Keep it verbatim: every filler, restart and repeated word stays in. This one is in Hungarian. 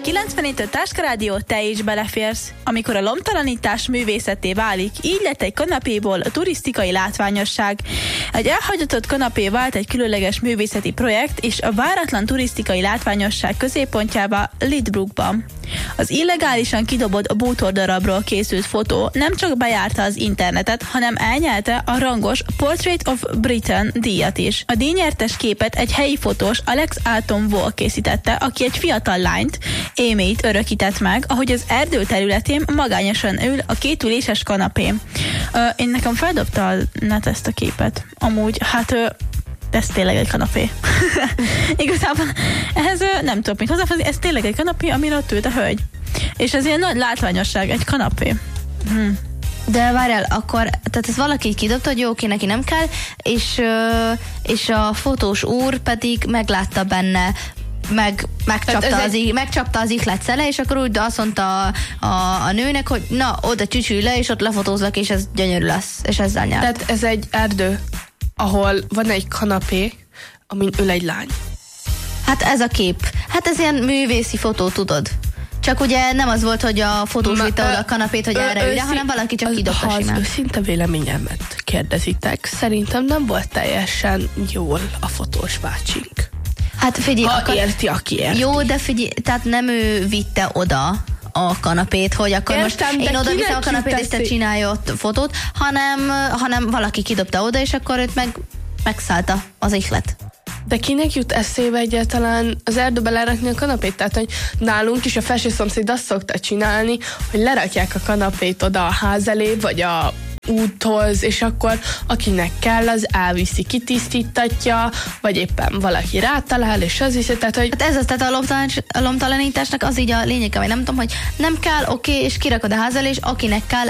kilencvenöt Táska Rádió, te is beleférsz. Amikor a lomtalanítás művészetté válik, így lett egy kanapéból a turisztikai látványosság. Egy elhagyatott kanapé vált egy különleges művészeti projekt, és a váratlan turisztikai látványosság középpontjába Lydbrookban. Az illegálisan kidobott bútordarabról készült fotó nem csak bejárta az internetet, hanem elnyelte a rangos Portrait of Britain díjat is. A díjnyertes képet egy helyi fotós Alex Alton Wall készítette, aki egy fiatal lányt, Amy-t örökített meg, ahogy az erdő területén magányosan ül a kétüléses kanapén. Ö, én nekem feldobta a net ezt a képet. Amúgy, hát ö, ez tényleg egy kanapé. Igazából ehhez nem tudok mit hozzáfűzni, ez tényleg egy kanapé, amire ott ült a hölgy. És ez ilyen nagy látványosság, egy kanapé. Hm. De várjál, akkor, tehát ez valaki kidobta, hogy jó, oké, neki nem kell, és, és a fotós úr pedig meglátta benne, meg, megcsapta, az, egy... megcsapta az ihlet szele, és akkor úgy azt mondta a, a, a nőnek, hogy na, oda csücsülj le, és ott lefotózlak, és ez gyönyörű lesz, és ezzel nyert. Tehát ez egy erdő, ahol van egy kanapé, amin ül egy lány. Hát ez a kép. Hát ez ilyen művészi fotó, tudod. Csak ugye nem az volt, hogy a fotós vitte oda a kanapét, hogy erre ülje, hanem valaki csak kidobta simán. Ha az őszinte véleményemet kérdezitek, szerintem nem volt teljesen jól a fotós bácsink. Hát figyelj, ha akar... érti, aki érti. Jó, de figyelj, tehát nem ő vitte oda a kanapét, hogy akkor Értem, most én oda viszem a kanapét, teszi? és te csinálj ott fotót, hanem, hanem valaki kidobta oda, és akkor őt meg megszállta az ihlet. De kinek jut eszébe egyáltalán az erdőbe lerakni a kanapét? Tehát, hogy nálunk is a felső szomszéd azt szokta csinálni, hogy lerakják a kanapét oda a ház elé, vagy a úthoz, és akkor akinek kell, az elviszi, kitisztítatja, vagy éppen valaki rátalál, és az is, tehát, hogy... Hát ez az, tehát a, lomtalan, a lomtalanításnak az így a lényege, vagy nem tudom, hogy nem kell, oké, és kirakod a ház elé, és akinek kell,